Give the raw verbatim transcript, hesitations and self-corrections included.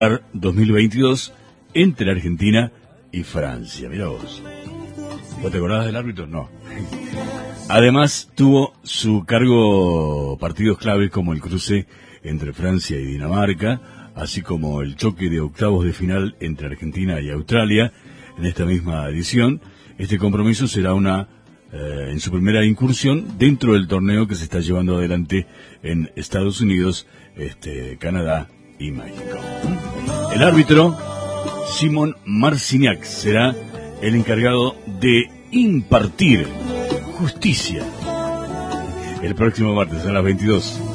dos mil veintidós entre Argentina y Francia. Mirá vos. ¿Vos te acordabas del árbitro? No. Además, tuvo su cargo partidos claves como el cruce entre Francia y Dinamarca, así como el choque de octavos de final entre Argentina y Australia en esta misma edición. Este compromiso será una eh, en su primera incursión dentro del torneo que se está llevando adelante en Estados Unidos, este, Canadá y México. El árbitro, Simon Marciniak, será el encargado de impartir justicia el próximo martes a las veintidós.